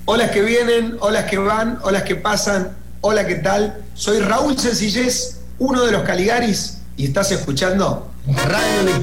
Hola que vienen, hola que van, hola que pasan, hola, ¿qué tal? Soy Raúl Sencillez, uno de los Caligaris, y estás escuchando Radio Lectura.